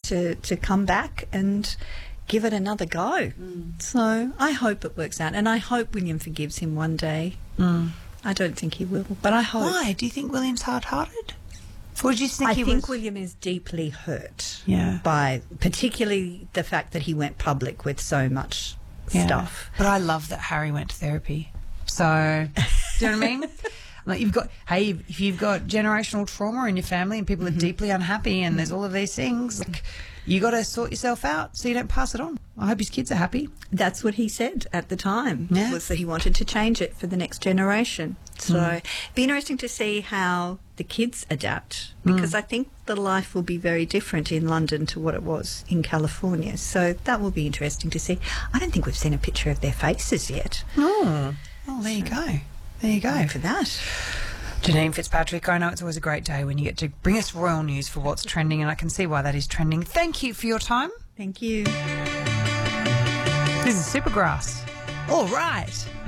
to come back and give it another go. So I hope it works out, and I hope William forgives him one day. I don't think he will, but I hope. Why? Do you think William's hard-hearted? Or do you think I he think was... William is deeply hurt Yeah. by particularly the fact that he went public with so much stuff. But I love that Harry went to therapy. So, do you know what I mean? Like if you've got generational trauma in your family and people are deeply unhappy and there's all of these things, like, you got to sort yourself out so you don't pass it on. I hope his kids are happy. That's what he said at the time, Yeah. was that he wanted to change it for the next generation. So it'd be interesting to see how the kids adapt, because I think the life will be very different in London to what it was in California. So that will be interesting to see. I don't think we've seen a picture of their faces yet. Oh, there you go. There you go. Go for that. Janine Fitzpatrick, I know it's always a great day when you get to bring us royal news for what's trending, and I can see why that is trending. Thank you for your time. Thank you. This is Supergrass. All right.